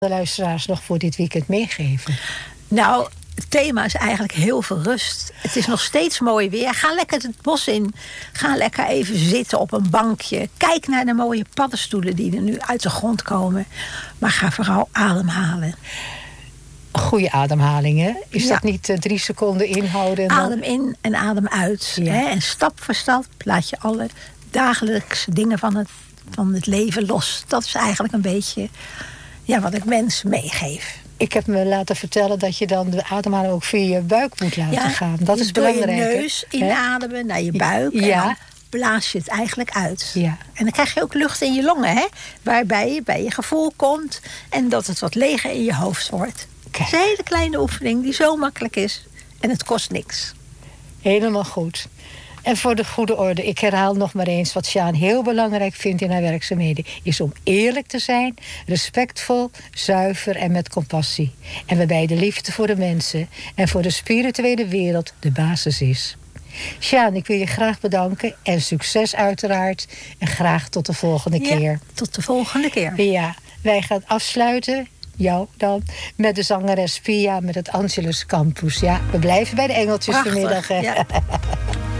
de luisteraars nog voor dit weekend meegeven? Nou, het thema is eigenlijk heel veel rust. Het is nog steeds mooi weer. Ga lekker het bos in. Ga lekker even zitten op een bankje. Kijk naar de mooie paddenstoelen die er nu uit de grond komen. Maar ga vooral ademhalen. Goede ademhaling, hè? Is dat niet 3 seconden inhouden? En adem in en adem uit. Ja. Hè? En stap voor stap laat je alle dagelijkse dingen van het leven los. Dat is eigenlijk een beetje wat ik mensen meegeef. Ik heb me laten vertellen dat je dan de ademhaling ook via je buik moet laten gaan. Dat is belangrijk. Door je neus inademen naar je buik. En dan blaas je het eigenlijk uit. Ja. En dan krijg je ook lucht in je longen. Hè? Waarbij je bij je gevoel komt. En dat het wat leger in je hoofd wordt. Het is een hele kleine oefening die zo makkelijk is. En het kost niks. Helemaal goed. En voor de goede orde, ik herhaal nog maar eens wat Sjaan heel belangrijk vindt in haar werkzaamheden, is om eerlijk te zijn, respectvol, zuiver en met compassie. En waarbij de liefde voor de mensen en voor de spirituele wereld de basis is. Sjaan, ik wil je graag bedanken en succes uiteraard. En graag tot de volgende keer. Tot de volgende keer. Ja, wij gaan afsluiten, jou dan, met de zangeres Pia met het Angelus Campus. Ja, we blijven bij de engeltjes vanmiddag. Ja.